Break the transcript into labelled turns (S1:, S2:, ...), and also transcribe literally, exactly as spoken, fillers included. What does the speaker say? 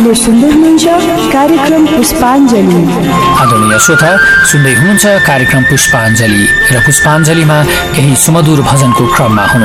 S1: तपाईँले सुन्दै हुनुहुन्छ कार्यक्रम पुष्पाञ्जली।
S2: आदरणीय श्रोता, सुन्दै हुनुहुन्छ कार्यक्रम पुष्पाञ्जली र पुष्पाञ्जलीमा केही सुमधुर भजनको क्रममा हुनुहुन्छ।